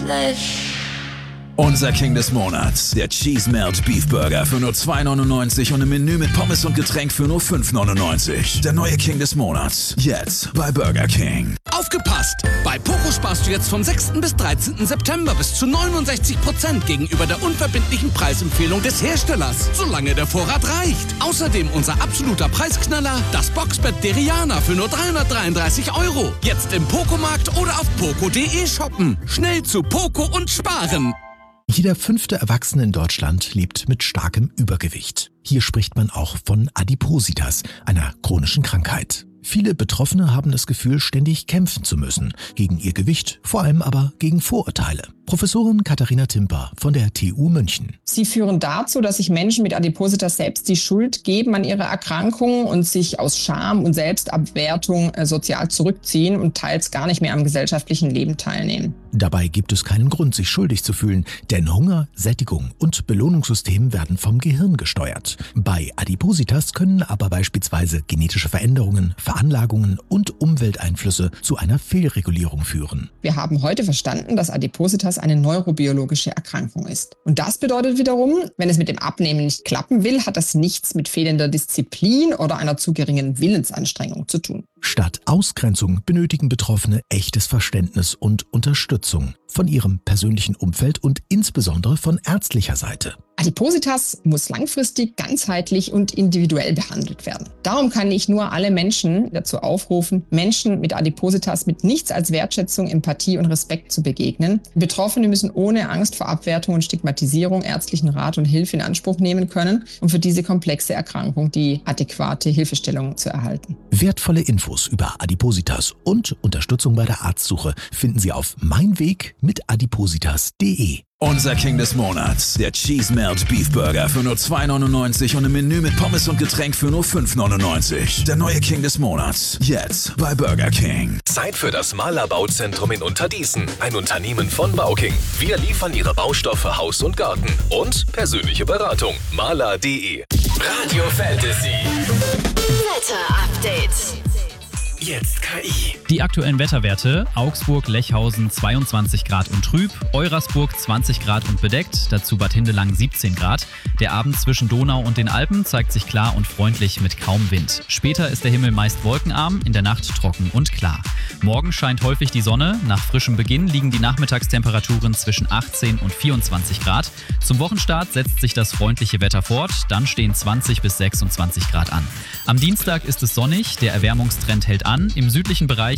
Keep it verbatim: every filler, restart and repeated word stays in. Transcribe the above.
Unser King des Monats, der Cheese Melt Beef Burger für nur zwei neunundneunzig und ein Menü mit Pommes und Getränk für nur fünf neunundneunzig. Der neue King des Monats, jetzt bei Burger King. Aufgepasst! Bei Poco sparst du jetzt vom sechsten bis dreizehnten September bis zu neunundsechzig Prozent gegenüber der unverbindlichen Preisempfehlung des Herstellers, solange der Vorrat reicht. Außerdem unser absoluter Preisknaller, das Boxbett Deriana für nur dreihundertdreiunddreißig Euro. Jetzt im Poco-Markt oder auf poco punkt de shoppen. Schnell zu Poco und sparen! Jeder fünfte Erwachsene in Deutschland lebt mit starkem Übergewicht. Hier spricht man auch von Adipositas, einer chronischen Krankheit. Viele Betroffene haben das Gefühl, ständig kämpfen zu müssen. Gegen ihr Gewicht, vor allem aber gegen Vorurteile. Professorin Katharina Timper von der T U München. Sie führen dazu, dass sich Menschen mit Adipositas selbst die Schuld geben an ihre Erkrankung und sich aus Scham und Selbstabwertung äh, sozial zurückziehen und teils gar nicht mehr am gesellschaftlichen Leben teilnehmen. Dabei gibt es keinen Grund, sich schuldig zu fühlen, denn Hunger, Sättigung und Belohnungssystem werden vom Gehirn gesteuert. Bei Adipositas können aber beispielsweise genetische Veränderungen, Veranlagungen und Umwelteinflüsse zu einer Fehlregulierung führen. Wir haben heute verstanden, dass Adipositas eine neurobiologische Erkrankung ist. Und das bedeutet wiederum, wenn es mit dem Abnehmen nicht klappen will, hat das nichts mit fehlender Disziplin oder einer zu geringen Willensanstrengung zu tun. Statt Ausgrenzung benötigen Betroffene echtes Verständnis und Unterstützung von ihrem persönlichen Umfeld und insbesondere von ärztlicher Seite. Adipositas muss langfristig, ganzheitlich und individuell behandelt werden. Darum kann ich nur alle Menschen dazu aufrufen, Menschen mit Adipositas mit nichts als Wertschätzung, Empathie und Respekt zu begegnen. Betroffene müssen ohne Angst vor Abwertung und Stigmatisierung ärztlichen Rat und Hilfe in Anspruch nehmen können, um für diese komplexe Erkrankung die adäquate Hilfestellung zu erhalten. Wertvolle Infos über Adipositas und Unterstützung bei der Arztsuche finden Sie auf meinweg mit adipositas punkt de. Unser King des Monats, der Cheese Melt Beef Burger für nur zwei neunundneunzig und ein Menü mit Pommes und Getränk für nur fünf neunundneunzig. Der neue King des Monats, jetzt bei Burger King. Zeit für das Mahler Bauzentrum in Unterdießen, ein Unternehmen von Bauking. Wir liefern Ihre Baustoffe Haus und Garten und persönliche Beratung. mahler punkt de. Radio Fantasy. Wetter Update. Jetzt K I. Die aktuellen Wetterwerte: Augsburg-Lechhausen zweiundzwanzig Grad und trüb, Eurasburg zwanzig Grad und bedeckt, dazu Bad Hindelang siebzehn Grad. Der Abend zwischen Donau und den Alpen zeigt sich klar und freundlich mit kaum Wind. Später ist der Himmel meist wolkenarm, in der Nacht trocken und klar. Morgen scheint häufig die Sonne. Nach frischem Beginn liegen die Nachmittagstemperaturen zwischen achtzehn und vierundzwanzig Grad. Zum Wochenstart setzt sich das freundliche Wetter fort, dann stehen zwanzig bis sechsundzwanzig Grad an. Am Dienstag ist es sonnig, der Erwärmungstrend hält an. Im südlichen Bereich